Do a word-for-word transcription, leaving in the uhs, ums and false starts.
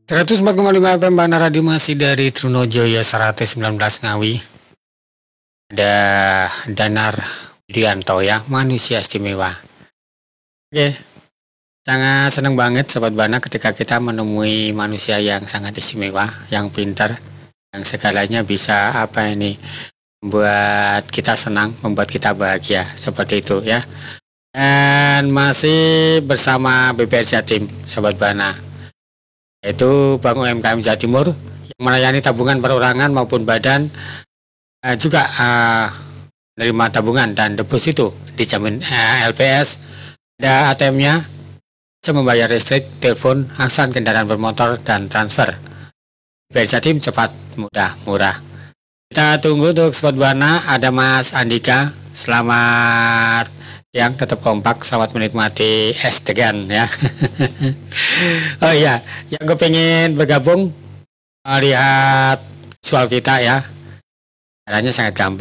seratus empat koma lima F M Bana Radio masih dari Trunojoyo seratus sembilan belas Ngawi. Ada Danar Widianto ya, manusia istimewa. Oke, sangat senang banget Sobat Bana ketika kita menemui manusia yang sangat istimewa, yang pintar, yang segalanya bisa apa ini membuat kita senang, membuat kita bahagia, seperti itu ya. Dan masih bersama B P R Jatim, Sobat Bana, yaitu Bank U M K M Jawa Timur yang melayani tabungan perorangan maupun badan, uh, juga uh, menerima tabungan dan deposito, dijamin uh, L P S, ada A T M-nya, bisa membayar listrik, telepon, angsuran kendaraan bermotor, dan transfer. B P R Jatim cepat, mudah, murah. Kita tunggu untuk Sobat Bana. Ada Mas Andika, selamat siang, tetap kompak, selamat menikmati es degan ya. Oh iya, yang kepengen bergabung, lihat visual kita ya, caranya sangat gampang.